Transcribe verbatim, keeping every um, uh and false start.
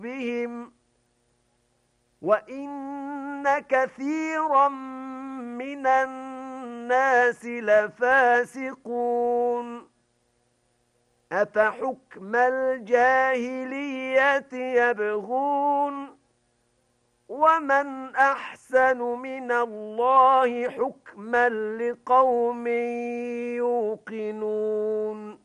بهم وَإِنَّ كَثِيرًا مِنَ النَّاسِ لَفَاسِقُونَ أَفَحُكْمَ الْجَاهِلِيَّةِ يَبْغُونَ وَمَنْ أَحْسَنُ مِنَ اللَّهِ حُكْمًا لِقَوْمٍ يُوقِنُونَ